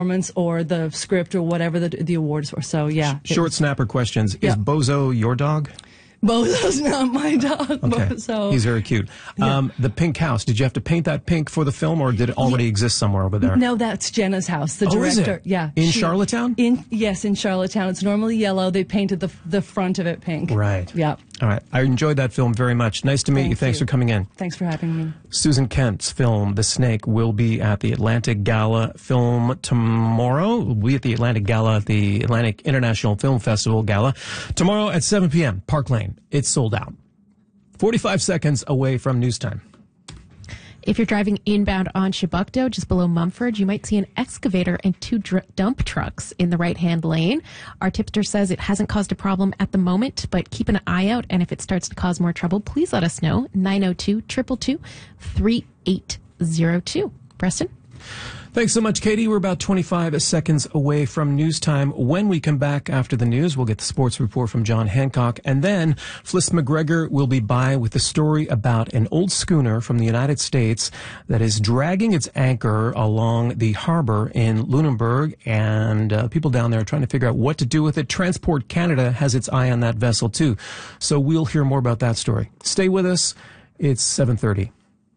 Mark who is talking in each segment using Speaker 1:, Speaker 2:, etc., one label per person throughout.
Speaker 1: or the script or whatever the awards were. So, yeah.
Speaker 2: Short snapper questions. Yeah. Is Bozo your dog?
Speaker 1: Bozo's not my dog.
Speaker 2: Okay.
Speaker 1: Bozo.
Speaker 2: He's very cute. Yeah. The pink house, did you have to paint that pink for the film, or did it already exist somewhere over there?
Speaker 1: No, that's Jenna's house, the director.
Speaker 2: Is it?
Speaker 1: Yeah.
Speaker 2: In Charlottetown?
Speaker 1: Yes, in Charlottetown. It's normally yellow. They painted the front of it pink.
Speaker 2: Right.
Speaker 1: Yeah.
Speaker 2: All right. I enjoyed that film very much. Nice to meet you. Thanks for coming in.
Speaker 1: Thanks for having me.
Speaker 2: Susan Kent's film, The Snake, will be at the Atlantic Gala Film tomorrow. We'll be at the Atlantic Gala at the Atlantic International Film Festival Gala tomorrow at 7 p.m. Park Lane. It's sold out. 45 seconds away from news time.
Speaker 3: If you're driving inbound on Chiboucto, just below Mumford, you might see an excavator and two dump trucks in the right-hand lane. Our tipster says it hasn't caused a problem at the moment, but keep an eye out, and if it starts to cause more trouble, please let us know. 902-222-3802. Preston?
Speaker 2: Thanks so much, Katie. We're about 25 seconds away from news time. When we come back after the news, we'll get the sports report from John Hancock. And then Fliss McGregor will be by with a story about an old schooner from the United States that is dragging its anchor along the harbor in Lunenburg. And people down there are trying to figure out what to do with it. Transport Canada has its eye on that vessel, too. So we'll hear more about that story. Stay with us. It's 7:30.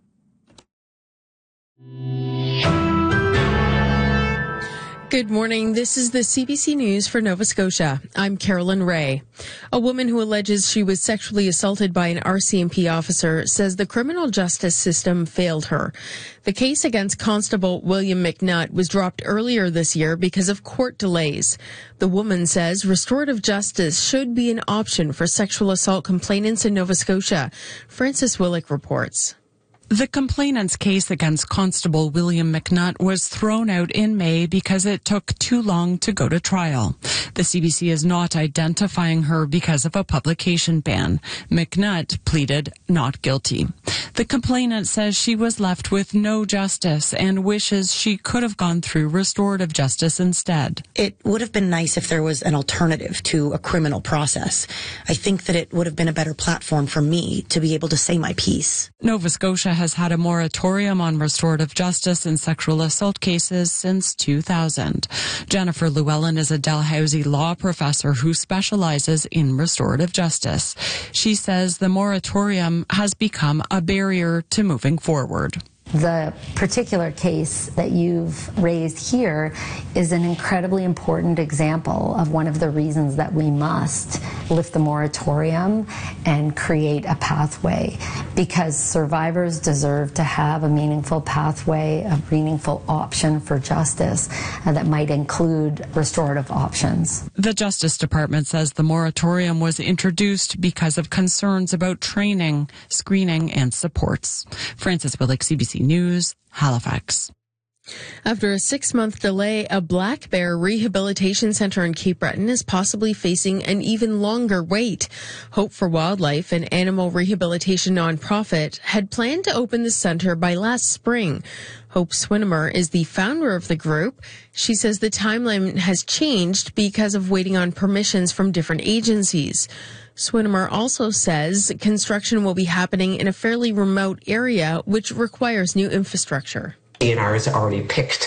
Speaker 4: Good morning. This is the CBC News for Nova Scotia. I'm Carolyn Ray. A woman who alleges she was sexually assaulted by an RCMP officer says the criminal justice system failed her. The case against Constable William McNutt was dropped earlier this year because of court delays. The woman says restorative justice should be an option for sexual assault complainants in Nova Scotia. Francis Willick reports.
Speaker 5: The complainant's case against Constable William McNutt was thrown out in May because it took too long to go to trial. The CBC is not identifying her because of a publication ban. McNutt pleaded not guilty. The complainant says she was left with no justice and wishes she could have gone through restorative justice instead.
Speaker 6: It would have been nice if there was an alternative to a criminal process. I think that it would have been a better platform for me to be able to say my piece.
Speaker 5: Nova Scotia has had a moratorium on restorative justice in sexual assault cases since 2000. Jennifer Llewellyn is a Dalhousie law professor who specializes in restorative justice. She says the moratorium has become a barrier to moving forward.
Speaker 7: The particular case that you've raised here is an incredibly important example of one of the reasons that we must lift the moratorium and create a pathway, because survivors deserve to have a meaningful pathway, a meaningful option for justice that might include restorative options.
Speaker 5: The Justice Department says the moratorium was introduced because of concerns about training, screening, and supports. Francis Willick, CBC News, Halifax.
Speaker 4: After a 6-month delay, a Black Bear Rehabilitation Centre in Cape Breton is possibly facing an even longer wait. Hope for Wildlife, an animal rehabilitation nonprofit, had planned to open the centre by last spring. Hope Swinimer is the founder of the group. She says the timeline has changed because of waiting on permissions from different agencies. Swinimer also says construction will be happening in a fairly remote area, which requires new infrastructure.
Speaker 8: DNR has already picked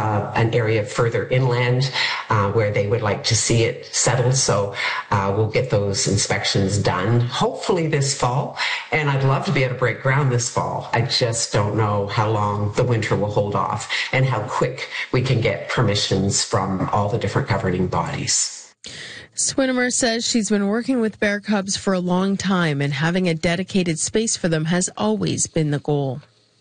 Speaker 8: an area further inland where they would like to see it settled, so we'll get those inspections done hopefully this fall, and I'd love to be able to break ground this fall. I just don't know how long the winter will hold off and how quick we can get permissions from all the different governing bodies.
Speaker 4: Swinimer says she's been working with bear cubs for a long time, and having a dedicated space for them has always been the goal.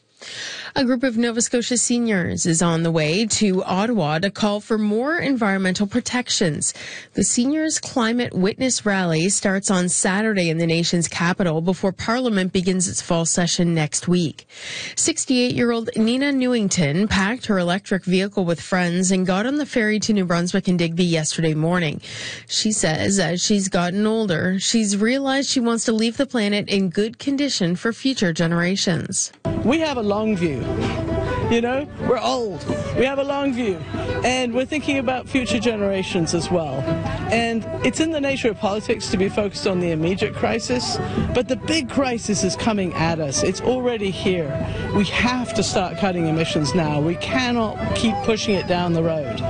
Speaker 4: A group of Nova Scotia seniors is on the way to Ottawa to call for more environmental protections. The Seniors Climate Witness Rally starts on Saturday in the nation's capital before Parliament begins its fall session next week. 68-year-old Nina Newington packed her electric vehicle with friends and got on the ferry to New Brunswick and Digby yesterday morning. She says as she's gotten older, she's realized she wants to leave the planet in good condition for future generations.
Speaker 9: We have a long view. You know, we're old. We have a long view. And we're thinking about future generations as well. And it's in the nature of politics to be focused on the immediate crisis, but the big crisis is coming at us. It's already here. We have to start cutting emissions now. We cannot keep pushing it down the road.